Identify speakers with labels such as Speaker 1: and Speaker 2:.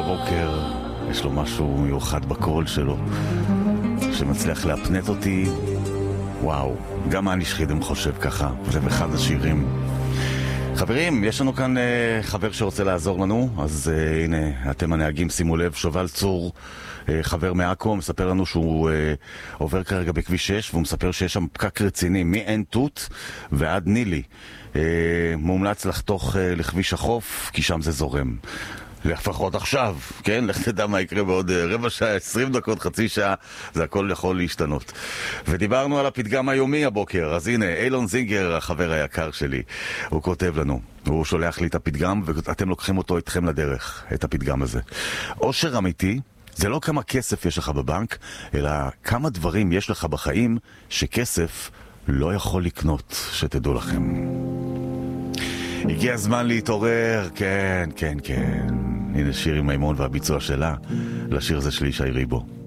Speaker 1: בבוקר, יש לו משהו מיוחד בקול שלו שמצליח להפנט אותי. וואו, גם אני שחידם חושב ככה, זה באחד השירים. חברים, יש לנו כאן חבר שרוצה לעזור לנו, אז הנה, אתם הנהגים, שימו לב, שובל צור, חבר מעכו, מספר לנו שהוא עובר כרגע בכביש 6, והוא מספר שיש שם פקק רציני, מעין תות ועד נילי. מומלץ לחתוך לכביש החוף, כי שם זה זורם. לפחות עכשיו, כן? לך תדע מה יקרה בעוד רבע שעה, 20 דקות, חצי שעה, זה הכל יכול להשתנות. ודיברנו על הפתגם היומי הבוקר, אז הנה, אילון זינגר, החבר היקר שלי, הוא כותב לנו, הוא שולח לי את הפתגם, ואתם לוקחים אותו איתכם לדרך, את הפתגם הזה. עושר אמיתי, זה לא כמה כסף יש לך בבנק, אלא כמה דברים יש לך בחיים שכסף לא יכול לקנות, שתדעו לכם. הגיע הזמן להתעורר, כן, כן, כן. הנה שיר עם מימון והביצוע שלה, לשיר זה שלי שי ריבו.